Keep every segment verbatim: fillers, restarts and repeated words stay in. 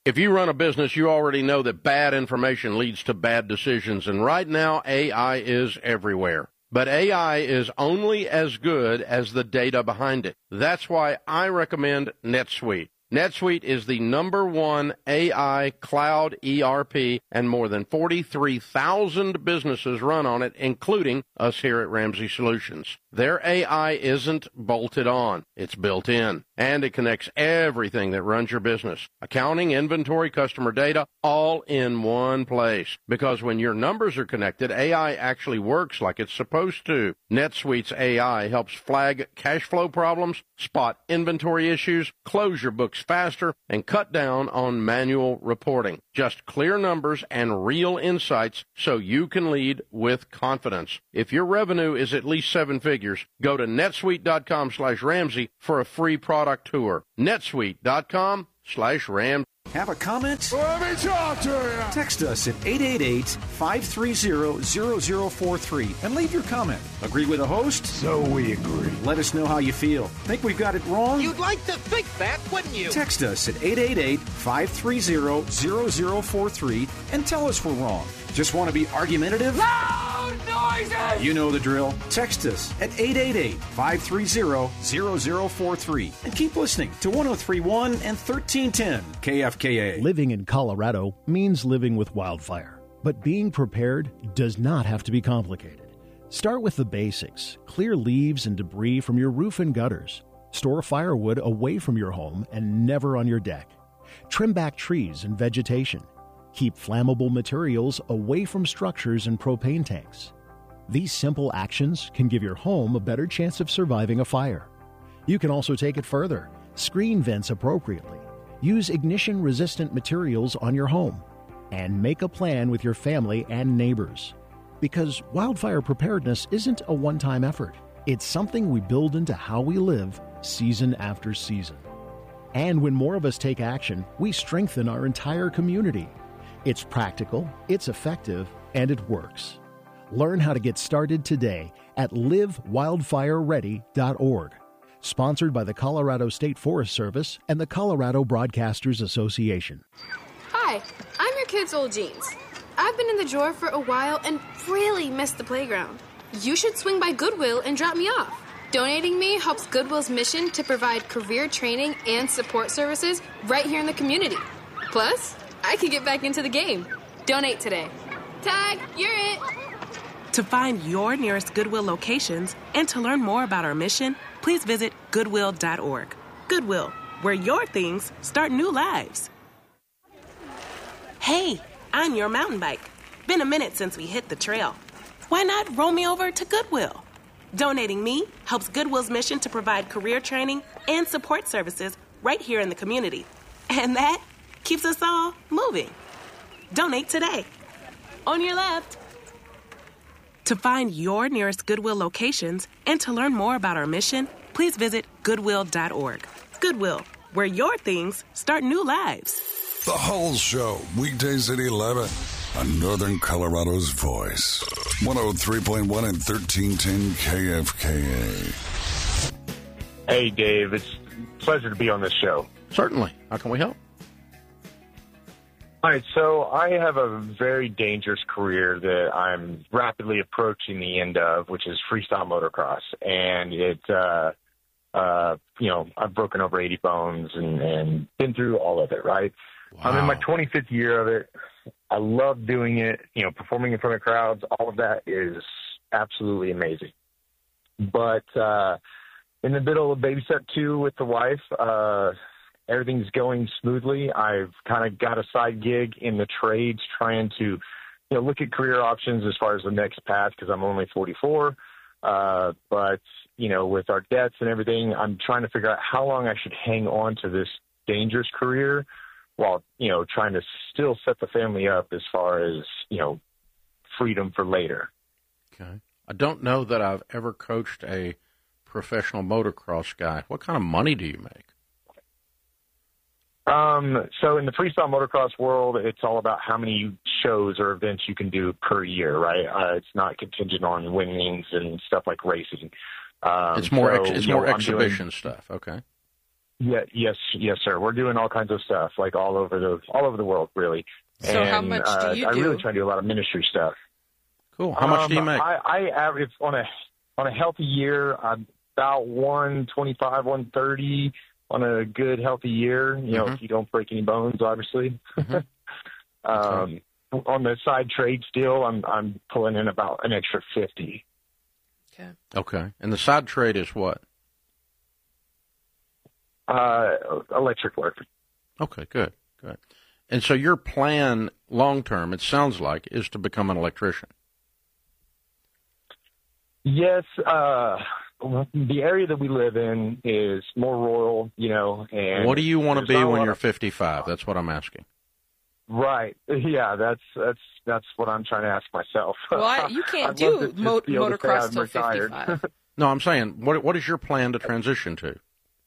If you run a business, you already know that bad information leads to bad decisions, and right now A I is everywhere. But A I is only as good as the data behind it. That's why I recommend NetSuite. NetSuite is the number one A I cloud E R P, and more than forty-three thousand businesses run on it, including us here at Ramsey Solutions. Their A I isn't bolted on. It's built in, and it connects everything that runs your business. Accounting, inventory, customer data, all in one place. Because when your numbers are connected, A I actually works like it's supposed to. NetSuite's A I helps flag cash flow problems, spot inventory issues, close your books faster, and cut down on manual reporting. Just clear numbers and real insights so you can lead with confidence. If your revenue is at least seven figures, go to netsuite.com slash Ramsey for a free product tour. netsuite.com slash Ramsey. Have a comment? Let me talk to you. Text us at eight eight eight, five three zero, zero zero four three and leave your comment. Agree with the host? So we agree. Let us know how you feel. Think we've got it wrong? You'd like to think that, wouldn't you? Text us at eight eight eight, five three zero, zero zero four three and tell us we're wrong. Just want to be argumentative? Loud noises! You know the drill. Text us at eight eight eight, five three zero, zero zero four three and keep listening to one oh three point one and thirteen ten K F K A. Living in Colorado means living with wildfire, but being prepared does not have to be complicated. Start with the basics. Clear leaves and debris from your roof and gutters. Store firewood away from your home and never on your deck. Trim back trees and vegetation. Keep flammable materials away from structures and propane tanks. These simple actions can give your home a better chance of surviving a fire. You can also take it further. Screen vents appropriately. Use ignition-resistant materials on your home. And make a plan with your family and neighbors. Because wildfire preparedness isn't a one-time effort. It's something we build into how we live season after season. And when more of us take action, we strengthen our entire community. It's practical, it's effective, and it works. Learn how to get started today at live wildfire ready dot org. Sponsored by the Colorado State Forest Service and the Colorado Broadcasters Association. Hi, I'm your kid's old jeans. I've been in the drawer for a while and really missed the playground. You should swing by Goodwill and drop me off. Donating me helps Goodwill's mission to provide career training and support services right here in the community. Plus, I can get back into the game. Donate today. Tag, you're it. To find your nearest Goodwill locations and to learn more about our mission, please visit goodwill dot org. Goodwill, where your things start new lives. Hey, I'm your mountain bike. Been a minute since we hit the trail. Why not roll me over to Goodwill? Donating me helps Goodwill's mission to provide career training and support services right here in the community. And that keeps us all moving. Donate today. On your left. To find your nearest Goodwill locations and to learn more about our mission, please visit goodwill dot org. Goodwill, where your things start new lives. The Hull Show, weekdays at eleven on Northern Colorado's Voice. one oh three point one and thirteen ten K F K A. Hey, Dave. It's a pleasure to be on this show. Certainly. How can we help? All right, so I have a very dangerous career that I'm rapidly approaching the end of, which is freestyle motocross. And it, uh, uh, you know, I've broken over eighty bones and, and been through all of it, right? Wow. I'm in my twenty-fifth year of it. I love doing it, you know, performing in front of crowds. All of that is absolutely amazing. But uh, in the middle of baby step two with the wife, uh, everything's going smoothly. I've kind of got a side gig in the trades trying to, you know, look at career options as far as the next path because I'm only forty-four. Uh, but, you know, with our debts and everything, I'm trying to figure out how long I should hang on to this dangerous career while, you know, trying to still set the family up as far as, you know, freedom for later. Okay. I don't know that I've ever coached a professional motocross guy. What kind of money do you make? Um, so in the freestyle motocross world, it's all about how many shows or events you can do per year, right? Uh, it's not contingent on winnings and stuff like racing. Um, it's more so, ex- it's you more know, exhibition doing, stuff. Okay. Yeah, yes, yes, sir. We're doing all kinds of stuff, like all over the all over the world, really. So and, how much do uh, you I do? really try to do a lot of ministry stuff. Cool. How much um, do you make? I, I average on a on a healthy year, I'm about one twenty-five, one thirty on a good healthy year. You know, Mm-hmm. if you don't break any bones, obviously. Mm-hmm. um, on the side trade, still, I'm I'm pulling in about an extra fifty. Okay. Okay. And the side trade is what? Uh, electric work. Okay, good, good. And so your plan long term, it sounds like, is to become an electrician. Yes, uh, the area that we live in is more rural, you know. And What do you want to there's be not a when lot you're of- fifty-five? That's what I'm asking. Right. Yeah, that's that's that's what I'm trying to ask myself. Well, I, you can't I'd love do to just mo- be able to say motocross I'm till retired. fifty-five. No, I'm saying, what what is your plan to transition to?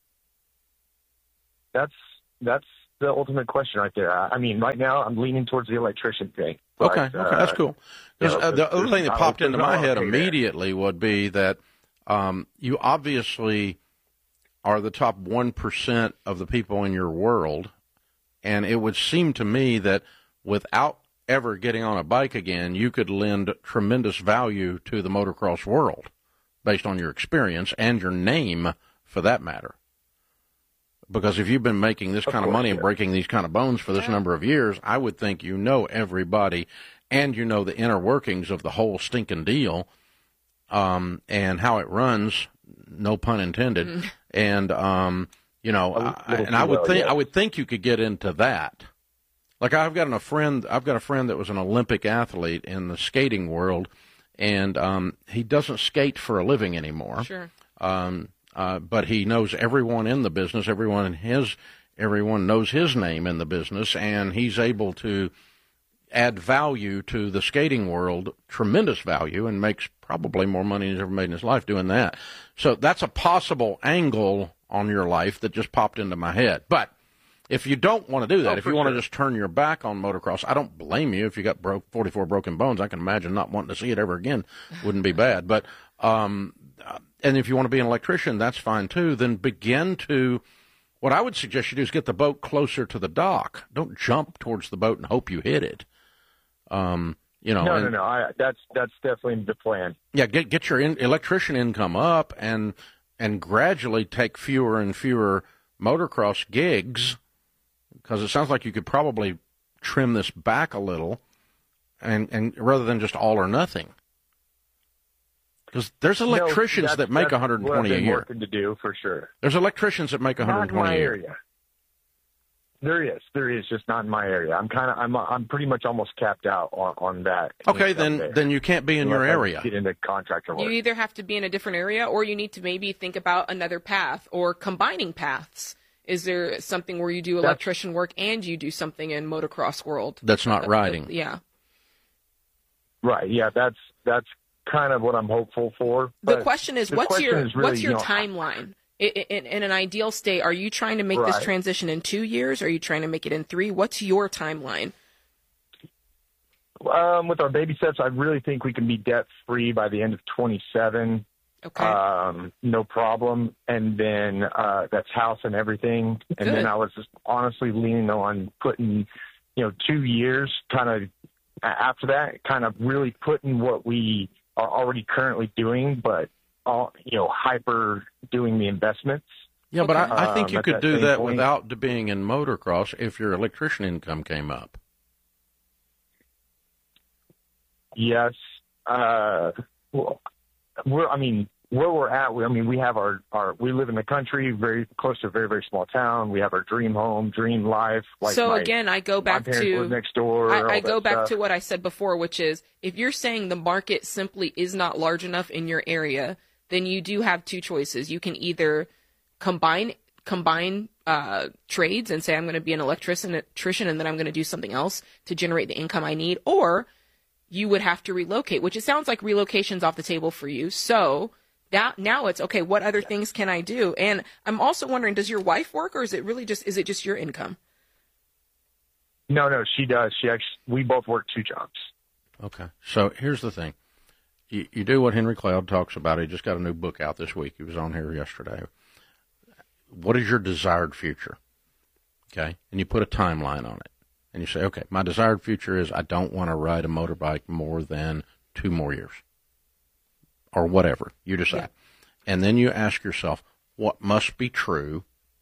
That's that's the ultimate question right there. I, I mean, right now I'm leaning towards the electrician thing. But, Okay, okay, uh, that's cool. Because you know, uh, the there's- other thing that there's popped no- into there's my no head okay there. immediately would be that um, you obviously are the top one percent of the people in your world, and it would seem to me that without ever getting on a bike again, you could lend tremendous value to the motocross world based on your experience and your name, for that matter. Because if you've been making this Of kind of course, money and yeah. breaking these kind of bones for this Yeah. number of years, I would think you know everybody and you know the inner workings of the whole stinking deal um, and how it runs, no pun intended. Mm-hmm. And, um, you know, A I, little and I too would well, think yeah. I would think you could get into that. Like I've got a friend, I've got a friend that was an Olympic athlete in the skating world, and um, he doesn't skate for a living anymore. Sure. Um, uh, but he knows everyone in the business. Everyone in his, everyone knows his name in the business, and he's able to add value to the skating world, tremendous value, and makes probably more money than he's ever made in his life doing that. So that's a possible angle on your life that just popped into my head. But if you don't want to do that, Oh, if for you want to sure. just turn your back on motocross, I don't blame you. If you got broke forty-four broken bones, I can imagine not wanting to see it ever again wouldn't be bad. But um, and if you want to be an electrician, that's fine too. Then begin to, what I would suggest you do is get the boat closer to the dock. Don't jump towards the boat and hope you hit it. Um, you know, No, and, no, no. I, that's that's definitely the plan. yeah, get get your in, electrician income up and and gradually take fewer and fewer motocross gigs, because it sounds like you could probably trim this back a little, and and rather than just all or nothing. Because there's electricians No, that's- that make that's one hundred twenty what I've a been year. working to do for sure. There's electricians that make one Not hundred in my twenty a year. area. There is, there is, just not in my area. I'm kind of, I'm, I'm pretty much almost capped out on, on that. Okay, income then there. then you can't be in Unless your I area. Get into contractor work. You either have to be in a different area or you need to maybe think about another path or combining paths. Is there something where you do electrician work and you do something in motocross world? That's not Uh, riding. Yeah. Right. Yeah. That's that's kind of what I'm hopeful for. The But question is, the what's question your is really, what's your you know, timeline? I- I- In, in an ideal state, are you trying to make this Right. transition in two years? Or are you trying to make it in three? What's your timeline? Um, with our baby steps, I really think we can be debt free by the end of twenty-seven. Okay. Um, no problem. And then uh, that's house and everything. And Good. then I was just honestly leaning on putting, you know, two years kind of after that, kind of really putting what we are already currently doing, but all, you know, hyper doing the investments. Yeah, but Okay. I, I think Um, you at could that do same that point. without being in motocross if your electrician income came up. Yes. Uh, well, we're, I mean, where we're at, we, I mean, we have our, our, we live in the country, very close to a very, very small town. We have our dream home, dream life. Like so my, again, I go my back parents to live next door. all I, I that go back stuff. to what I said before, which is if you're saying the market simply is not large enough in your area, then you do have two choices. You can either combine combine uh, trades and say I'm going to be an electrician, electrician and then I'm going to do something else to generate the income I need, or you would have to relocate, which it sounds like relocation's off the table for you. So that now it's okay. What other things can I do? And I'm also wondering, does your wife work, or is it really just is it just your income? No, no, she does. She actually, we both work two jobs. Okay. So here's the thing. You, you do what Henry Cloud talks about. He just got a new book out this week. He was on here yesterday. what is your desired future? Okay, and you put a timeline on it. And you say, okay, my desired future is I don't want to ride a motorbike more than two more years. Or whatever, you decide. Yeah. And then you ask yourself, what must be true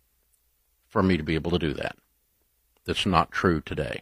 for me to be able to do that? That's not true today.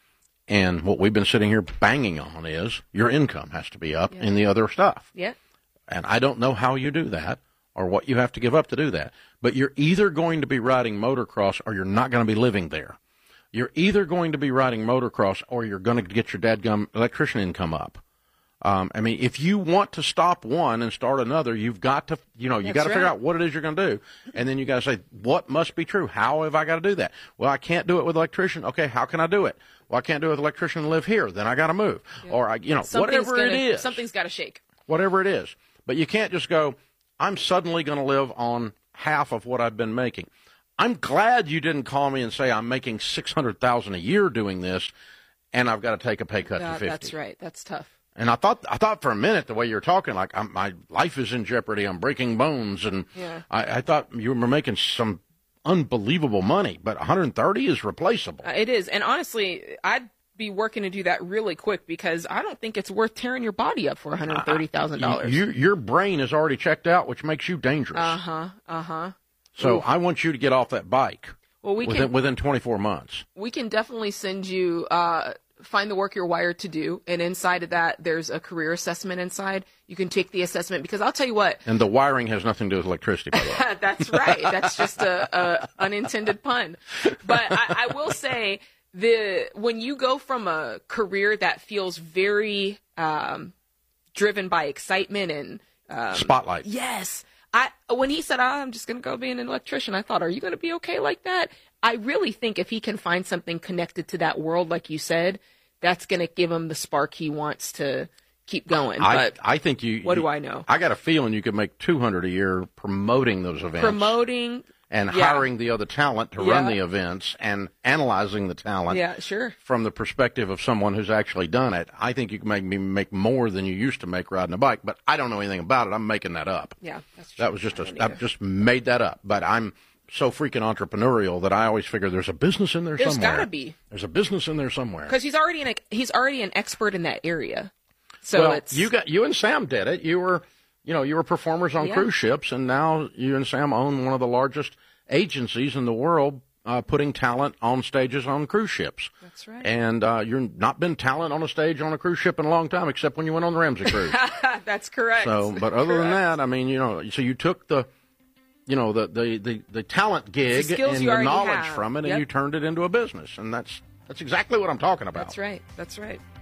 And what we've been sitting here banging on is your income has to be up yeah. in the other stuff. Yeah. And I don't know how you do that or what you have to give up to do that. But you're either going to be riding motocross or you're not going to be living there. You're either going to be riding motocross or you're going to get your dadgum electrician income up. Um, I mean, if you want to stop one and start another, you've got to, you know, you got to right. figure out what it is you're going to do. And then you got to say, what must be true? How have I got to do that? Well, I can't do it with electrician. Okay, how can I do it? Well, I can't do it with electrician and live here. Then I got to move. Yeah. Or, I, you know, something's whatever gonna, it is. Something's got to shake. Whatever it is. But you can't just go, I'm suddenly going to live on half of what I've been making. I'm glad you didn't call me and say I'm making six hundred thousand dollars a year doing this, and I've got to take a pay cut uh, to fifty. That's right. That's tough. And I thought, I thought for a minute the way you were talking, like I'm, my life is in jeopardy. I'm breaking bones, and yeah. I, I thought you were making some unbelievable money. But one hundred thirty is replaceable. Uh, it is, and honestly, I'd be working to do that really quick because I don't think it's worth tearing your body up for one hundred thirty thousand dollars. You, your brain is already checked out, which makes you dangerous. Uh huh. Uh huh. So Ooh. I want you to get off that bike. Well, we within, can, within twenty-four months. We can definitely send you, uh, find the work you're wired to do. And inside of that, there's a career assessment inside. You can take the assessment because I'll tell you what. And the wiring has nothing to do with electricity, by the way. That's right. That's just a, a unintended pun. But I, I will say the, when you go from a career that feels very, um, driven by excitement and, um, spotlight. Yes. I, when he said, oh, I'm just going to go be an electrician, I thought, are you going to be okay like that? I really think if he can find something connected to that world, like you said, that's going to give him the spark he wants to keep going. I, but I think you. What you, do I know? I got a feeling you could make two hundred a year promoting those events. Promoting. And yeah. hiring the other talent to yeah. run the events and analyzing the talent. Yeah, sure. From the perspective of someone who's actually done it, I think you can make me make more than you used to make riding a bike. But I don't know anything about it. I'm making that up. Yeah, that's true. That was just a. I just made that up. But I'm so freaking entrepreneurial that I always figure there's a business in there there's somewhere. There's got to be. There's a business in there somewhere. Because he's already an he's already an expert in that area. So well, it's you got you and Sam did it. You were, you know, you were performers on yeah. cruise ships, and now you and Sam own one of the largest agencies in the world uh, putting talent on stages on cruise ships. That's right. And uh, you've not been talent on a stage on a cruise ship in a long time, except when you went on the Ramsey cruise. That's correct. So, but other correct. than that, I mean, you know, so you took the, you know, the the, the, the talent gig the and the knowledge have. from it, yep. and you turned it into a business, and that's that's exactly what I'm talking about. That's right. That's right.